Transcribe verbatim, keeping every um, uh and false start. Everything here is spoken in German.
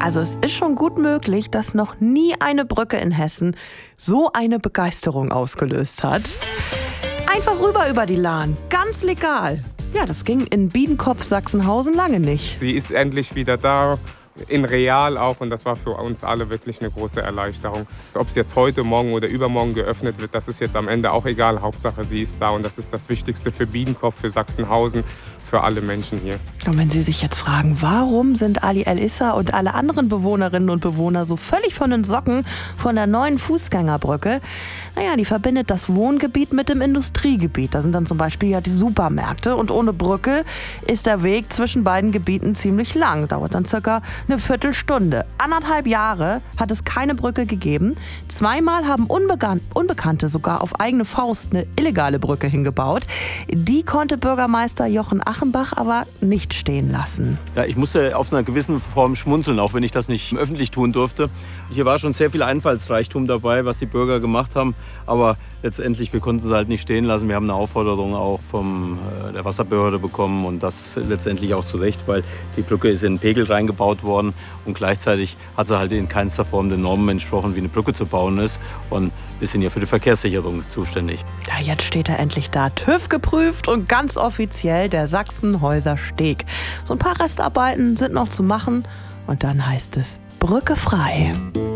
Also es ist schon gut möglich, dass noch nie eine Brücke in Hessen so eine Begeisterung ausgelöst hat. Einfach rüber über die Lahn, ganz legal. Ja, das ging in Biedenkopf, Sachsenhausen lange nicht. Sie ist endlich wieder da, in real auch, und das war für uns alle wirklich eine große Erleichterung. Ob es jetzt heute, morgen oder übermorgen geöffnet wird, das ist jetzt am Ende auch egal. Hauptsache, sie ist da, und das ist das Wichtigste für Biedenkopf, für Sachsenhausen, für alle Menschen hier. Und wenn Sie sich jetzt fragen, warum sind Ali El-Issa und alle anderen Bewohnerinnen und Bewohner so völlig von den Socken von der neuen Fußgängerbrücke? Naja, die verbindet das Wohngebiet mit dem Industriegebiet. Da sind dann zum Beispiel ja die Supermärkte. Und ohne Brücke ist der Weg zwischen beiden Gebieten ziemlich lang. Dauert dann circa eine Viertelstunde. Anderthalb Jahre hat es keine Brücke gegeben. Zweimal haben Unbekan- Unbekannte sogar auf eigene Faust eine illegale Brücke hingebaut. Die konnte Bürgermeister Jochen Achenbach aber nicht stehen lassen. Ja, ich musste auf einer gewissen Form schmunzeln, auch wenn ich das nicht öffentlich tun durfte. Hier war schon sehr viel Einfallsreichtum dabei, was die Bürger gemacht haben. Aber letztendlich, wir konnten sie halt nicht stehen lassen. Wir haben eine Aufforderung auch von äh, der Wasserbehörde bekommen, und das letztendlich auch zu Recht, weil die Brücke ist in den Pegel reingebaut worden und gleichzeitig hat sie halt in keinster Form den Normen entsprochen, wie eine Brücke zu bauen ist. Und wir sind ja für die Verkehrssicherung zuständig. Ja, jetzt steht er endlich da, TÜV geprüft und ganz offiziell der Sachsenhäuser Steg. So ein paar Restarbeiten sind noch zu machen und dann heißt es Brücke frei.